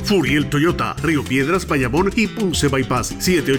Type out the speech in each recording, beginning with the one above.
Furiel Toyota, Río Piedras, Bayamón y Ponce Bypass.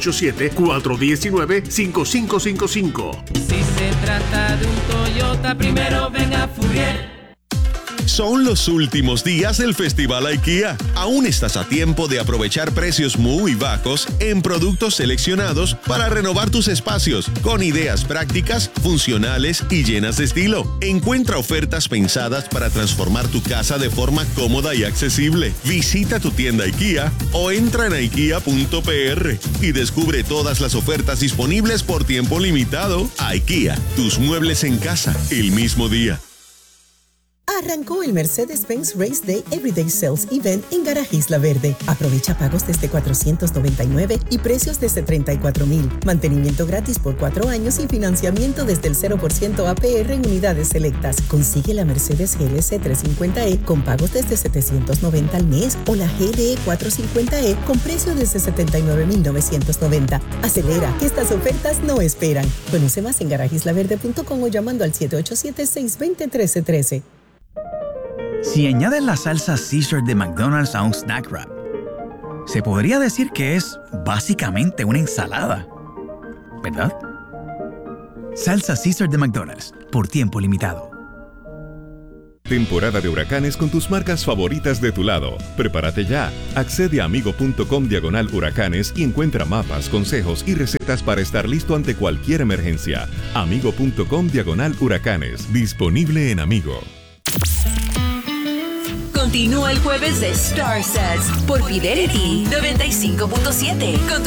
787-419-5555. Si se trata de un Toyota, primero ven a Furiel. Son los últimos días del Festival IKEA. Aún estás a tiempo de aprovechar precios muy bajos en productos seleccionados para renovar tus espacios con ideas prácticas, funcionales y llenas de estilo. Encuentra ofertas pensadas para transformar tu casa de forma cómoda y accesible. Visita tu tienda IKEA o entra en ikea.pr y descubre todas las ofertas disponibles por tiempo limitado. IKEA, tus muebles en casa el mismo día. Arrancó el Mercedes-Benz Race Day Everyday Sales Event en Garaje Isla Verde. Aprovecha pagos desde $499 y precios desde $34,000. Mantenimiento gratis por 4 años y financiamiento desde el 0% APR en unidades selectas. Consigue la Mercedes GLC 350e con pagos desde $790 al mes o la GLE 450e con precio desde $79,990. Acelera, que estas ofertas no esperan. Conoce más en garajeislaverde.com o llamando al 787-620-1313. Si añades la salsa Caesar de McDonald's a un snack wrap, se podría decir que es básicamente una ensalada, ¿verdad? Salsa Caesar de McDonald's, por tiempo limitado. Temporada de huracanes con tus marcas favoritas de tu lado. Prepárate ya. Accede a amigo.com/huracanes y encuentra mapas, consejos y recetas para estar listo ante cualquier emergencia. Amigo.com/huracanes. Disponible en Amigo. Continúa el jueves de Star Sets por Fidelity 95.7 con tu